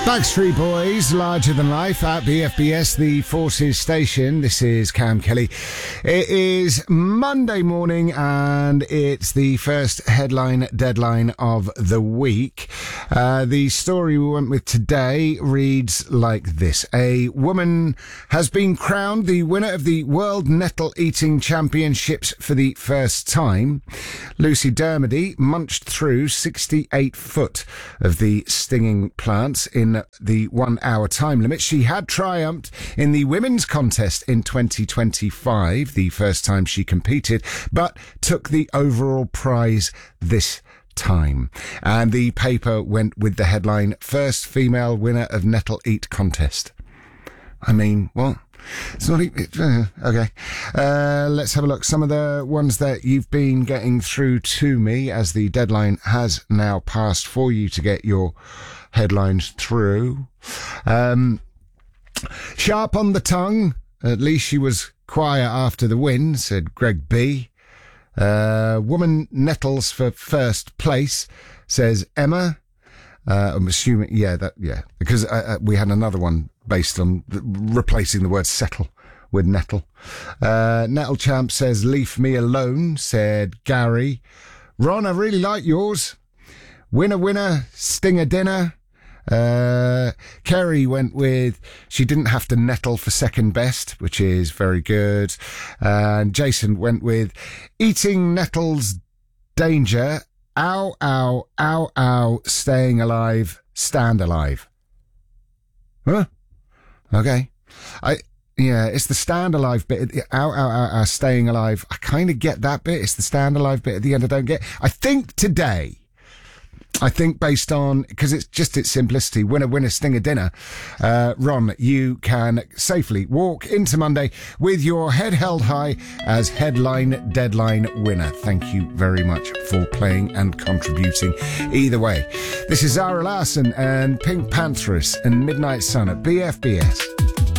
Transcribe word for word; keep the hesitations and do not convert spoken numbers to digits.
Backstreet Boys, Larger Than Life at B F B S, the Forces Station. This is Cam Kelly. It is Monday morning and it's the first headline deadline of the week. Uh, the story we went with today reads like this. A woman has been crowned the winner of the World Nettle Eating Championships for the first time. Lucy Dermody munched through sixty-eight foot of the stinging plants in the one-hour time limit. She had triumphed in the women's contest in twenty twenty-five, the first time she competed, but took the overall prize this time. And the paper went with the headline, First Female Winner of Nettle Eat Contest. I mean, what? It's not even... Uh, okay. Uh, let's have a look. Some of the ones that you've been getting through to me, as the deadline has now passed for you to get your headlines through. Um, sharp on the tongue. At least she was quiet after the win, said Greg B. Uh, woman nettles for first place, says Emma. Uh, I'm assuming, yeah, that, yeah, because uh, uh, we had another one based on the, replacing the word settle with nettle. Uh, Nettle Champ says, leave me alone, said Gary. Ron, I really like yours. Winner, winner, stinger dinner. Uh, Kerry went with, she didn't have to nettle for second best, which is very good. And Jason went with, eating nettles danger. Ow, ow, ow, ow, staying alive, stand alive. Huh? Okay. I, yeah, it's the stand alive bit. Ow, ow, ow, ow, staying alive. I kind of get that bit. It's the stand alive bit at the end I don't get. I think today, I think based on, because it's just its simplicity, winner, winner, stinger dinner, uh, Ron, you can safely walk into Monday with your head held high as headline deadline winner. Thank you very much for playing and contributing either way. This is Zara Larsson and Pink Pantheress and Midnight Sun at B F B S.